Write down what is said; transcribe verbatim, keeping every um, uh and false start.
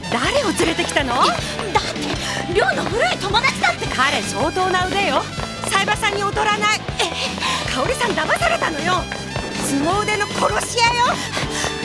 誰を連れてきたの？ だって寮の古い友達だって。 彼相当な腕よ。冴羽さんに劣らない。香織さん騙されたのよ。凄腕の殺し屋よ。